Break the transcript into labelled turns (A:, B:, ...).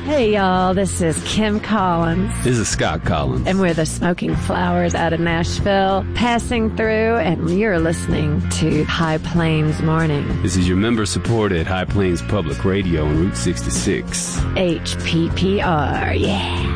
A: Hey, y'all, this is Kim Collins.
B: This is Scott Collins.
A: And we're the Smoking Flowers out of Nashville, passing through, and you're listening to High Plains Morning.
B: This is your member-supported High Plains Public Radio on Route 66.
A: HPPR, yeah.